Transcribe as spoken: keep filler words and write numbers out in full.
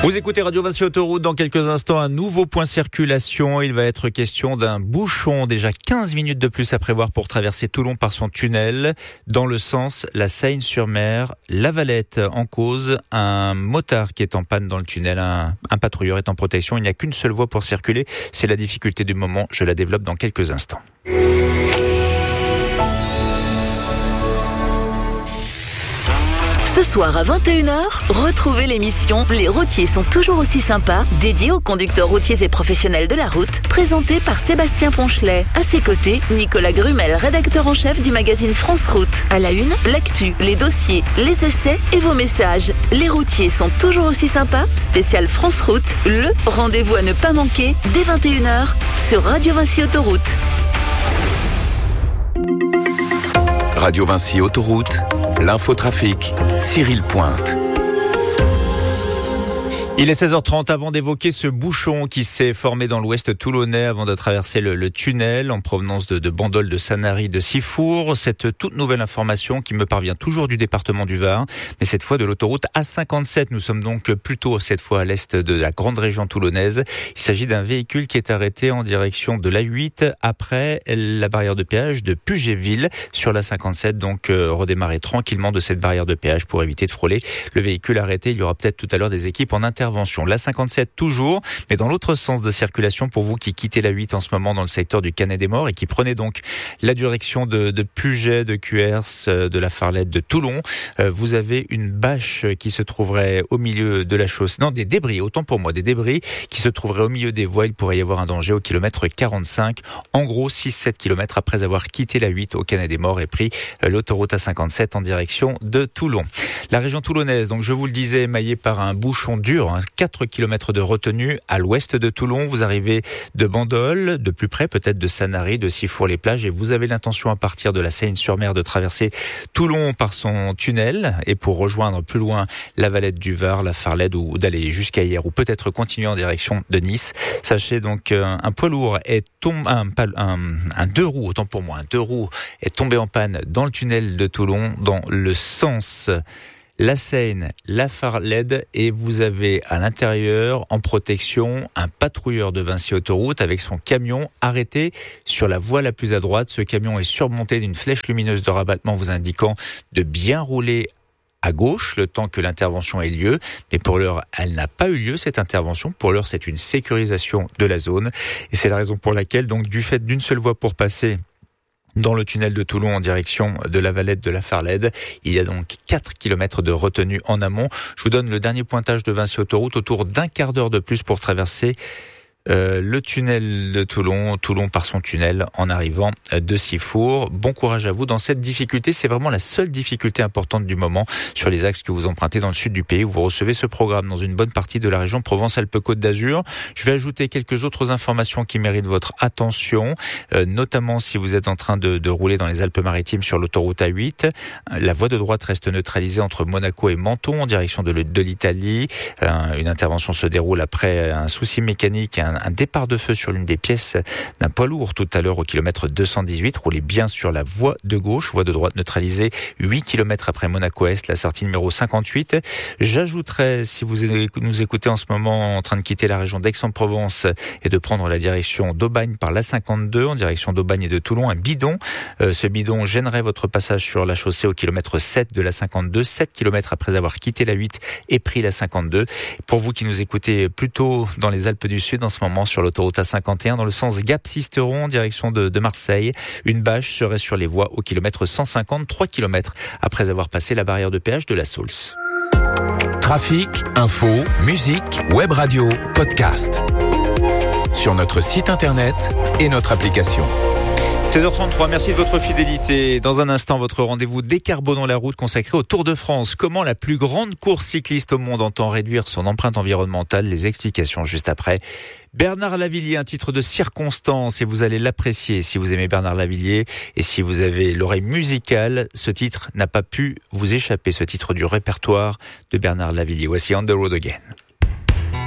Vous écoutez Radio Vinci Autoroute. Dans quelques instants, un nouveau point circulation. Il va être question d'un bouchon. Déjà quinze minutes de plus à prévoir pour traverser Toulon par son tunnel. Dans le sens La Seyne-sur-Mer, La Valette. En cause, un motard qui est en panne dans le tunnel. Un, un patrouilleur est en protection. Il n'y a qu'une seule voie pour circuler. C'est la difficulté du moment. Je la développe dans quelques instants. Ce soir à vingt et une heures, retrouvez l'émission Les routiers sont toujours aussi sympas, dédiée aux conducteurs routiers et professionnels de la route, présentée par Sébastien Ponchelet. À ses côtés, Nicolas Grumel, rédacteur en chef du magazine France Route. À la une, l'actu, les dossiers, les essais et vos messages. Les routiers sont toujours aussi sympas, spécial France Route, le rendez-vous à ne pas manquer dès vingt et une heures sur Radio Vinci Autoroute. Radio Vinci Autoroute, l'infotrafic, Cyril Pointe. Il est seize heures trente. Avant d'évoquer ce bouchon qui s'est formé dans l'ouest toulonnais avant de traverser le, le tunnel en provenance de, de Bandol, de Sanary, de Sifour. Cette toute nouvelle information qui me parvient toujours du département du Var, mais cette fois de l'autoroute A cinquante-sept. Nous sommes donc plutôt cette fois à l'est de la grande région toulonnaise. Il s'agit d'un véhicule qui est arrêté en direction de l'A huit après la barrière de péage de Puget-Ville sur l'A cinquante-sept. Donc euh, redémarrer tranquillement de cette barrière de péage pour éviter de frôler le véhicule arrêté. Il y aura peut-être tout à l'heure des équipes en intervention. La cinquante-sept toujours, mais dans l'autre sens de circulation pour vous qui quittez la huit en ce moment dans le secteur du Canet-des-Morts et qui prenez donc la direction de, de Puget, de Cuers, de la Farlette, de Toulon. Euh, vous avez une bâche qui se trouverait au milieu de la chaussée. Non, des débris, autant pour moi, des débris qui se trouveraient au milieu des voies. Il pourrait y avoir un danger au kilomètre quarante-cinq. En gros, six à sept kilomètres après avoir quitté la huit au Canet-des-Morts et pris l'autoroute A cinquante-sept en direction de Toulon. La région toulonnaise, donc je vous le disais, émaillée par un bouchon dur. quatre kilomètres de retenue à l'ouest de Toulon. Vous arrivez de Bandol, de plus près peut-être de Sanary, de Sifour-les-Plages, et vous avez l'intention à partir de la Seyne-sur-Mer de traverser Toulon par son tunnel et pour rejoindre plus loin la Valette du Var, la Farlette ou d'aller jusqu'à hier ou peut-être continuer en direction de Nice. Sachez donc qu'un un poids lourd est tombé, un, un, un deux roues, autant pour moi, un deux roues est tombé en panne dans le tunnel de Toulon dans le sens La Seyne, la Farlette, et vous avez à l'intérieur, en protection, un patrouilleur de Vinci Autoroute avec son camion arrêté sur la voie la plus à droite. Ce camion est surmonté d'une flèche lumineuse de rabattement vous indiquant de bien rouler à gauche, le temps que l'intervention ait lieu. Mais pour l'heure, elle n'a pas eu lieu, cette intervention. Pour l'heure, c'est une sécurisation de la zone. Et c'est la raison pour laquelle, donc, du fait d'une seule voie pour passer dans le tunnel de Toulon en direction de la Valette, de la Farlette, il y a donc quatre kilomètres de retenue en amont. Je vous donne le dernier pointage de Vinci Autoroute, autour d'un quart d'heure de plus pour traverser Euh, le tunnel de Toulon, Toulon par son tunnel en arrivant de Sifour. Bon courage à vous dans cette difficulté. C'est vraiment la seule difficulté importante du moment sur les axes que vous empruntez dans le sud du pays où vous recevez ce programme dans une bonne partie de la région Provence-Alpes-Côte d'Azur. Je vais ajouter quelques autres informations qui méritent votre attention, euh, notamment si vous êtes en train de, de rouler dans les Alpes-Maritimes sur l'autoroute A huit. La voie de droite reste neutralisée entre Monaco et Menton en direction de, de l'Italie. Euh, une intervention se déroule après un souci mécanique, un un départ de feu sur l'une des pièces d'un poids lourd tout à l'heure au kilomètre deux cent dix-huit. Roulez bien sur la voie de gauche, voie de droite neutralisée huit kilomètres après Monaco Est, la sortie numéro cinquante-huit. J'ajouterai, si vous nous écoutez en ce moment en train de quitter la région d'Aix-en-Provence et de prendre la direction d'Aubagne par l'A cinquante-deux, en direction d'Aubagne et de Toulon, un bidon. Euh, ce bidon gênerait votre passage sur la chaussée au kilomètre sept de la cinquante-deux, sept kilomètres après avoir quitté la huit et pris la cinquante-deux. Pour vous qui nous écoutez plutôt dans les Alpes du Sud en ce moment, sur l'autoroute A cinquante et un dans le sens Gap-Sisteron en direction de, de Marseille. Une bâche serait sur les voies au kilomètre cent cinquante, trois kilomètres après avoir passé la barrière de péage de la Saulce. Trafic, info, musique, web radio, podcast. Sur notre site internet et notre application. seize heures trente-trois, merci de votre fidélité. Dans un instant, votre rendez-vous Décarbonons la route consacré au Tour de France. Comment la plus grande course cycliste au monde entend réduire son empreinte environnementale? Les explications juste après. Bernard Lavilliers, un titre de circonstance, et vous allez l'apprécier si vous aimez Bernard Lavilliers et si vous avez l'oreille musicale. Ce titre n'a pas pu vous échapper, ce titre du répertoire de Bernard Lavilliers. Voici On the Road Again.